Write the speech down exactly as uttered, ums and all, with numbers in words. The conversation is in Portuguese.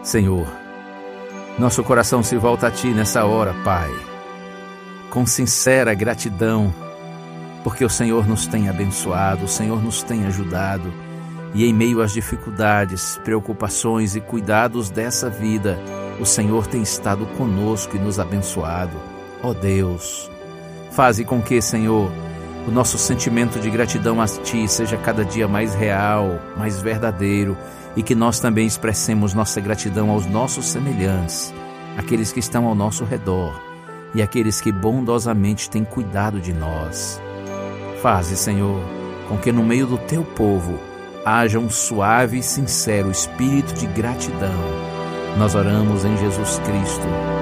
Senhor, nosso coração se volta a Ti nessa hora, Pai, com sincera gratidão, porque o Senhor nos tem abençoado, o Senhor nos tem ajudado, e em meio às dificuldades, preocupações e cuidados dessa vida, o Senhor tem estado conosco e nos abençoado. Ó Deus, faze com que, Senhor, o nosso sentimento de gratidão a Ti seja cada dia mais real, mais verdadeiro, e que nós também expressemos nossa gratidão aos nossos semelhantes, aqueles que estão ao nosso redor e aqueles que bondosamente têm cuidado de nós. Faze, Senhor, com que no meio do Teu povo haja um suave e sincero espírito de gratidão. Nós oramos em Jesus Cristo.